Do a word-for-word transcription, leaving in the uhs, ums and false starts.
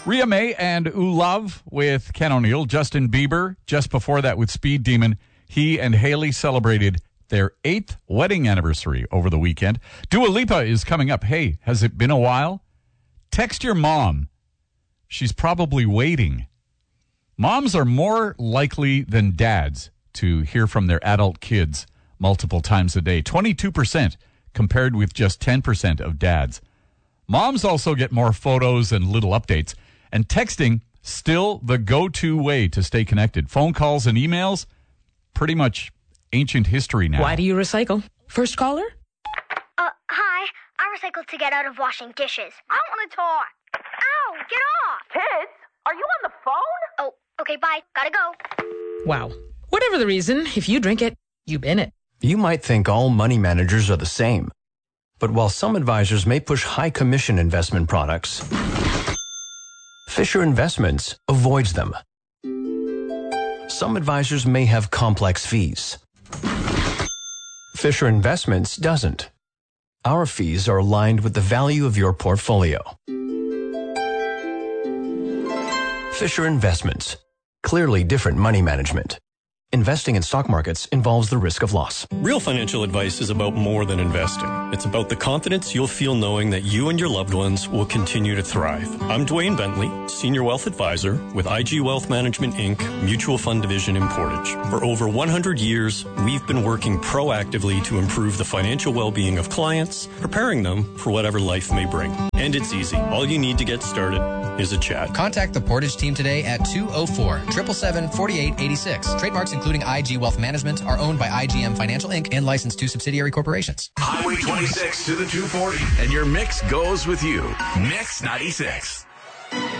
Rhea May and Ooh Love with Ken O'Neill. Justin Bieber, just before that with Speed Demon. He and Haley celebrated their eighth wedding anniversary over the weekend. Dua Lipa is coming up. Hey, has it been a while? Text your mom. She's probably waiting. Moms are more likely than dads to hear from their adult kids multiple times a day. twenty-two percent compared with just ten percent of dads. Moms also get more photos and little updates. And texting, still the go-to way to stay connected. Phone calls and emails, pretty much ancient history now. Why do you recycle? First caller? Uh, hi. I recycle to get out of washing dishes. I want to talk. Ow, get off. Kids, are you on the phone? Oh, okay, bye. Gotta go. Wow. Whatever the reason, if you drink it, you bin it. You might think all money managers are the same. But while some advisors may push high commission investment products, Fisher Investments avoids them. Some advisors may have complex fees. Fisher Investments doesn't. Our fees are aligned with the value of your portfolio. Fisher Investments. Clearly different money management. Investing in stock markets involves the risk of loss. Real financial advice is about more than investing. It's about the confidence you'll feel knowing that you and your loved ones will continue to thrive. I'm Dwayne Bentley, Senior Wealth Advisor with I G Wealth Management, Incorporated, Mutual Fund Division in Portage. For over one hundred years, we've been working proactively to improve the financial well-being of clients, preparing them for whatever life may bring. And it's easy. All you need to get started is a chat. Contact the Portage team today at two oh four, seven seven seven, four eight eight six. Trademarks including I G Wealth Management are owned by I G M Financial Incorporated and licensed to subsidiary corporations. Highway twenty-six to the two forty, and your mix goes with you. Mix ninety-six.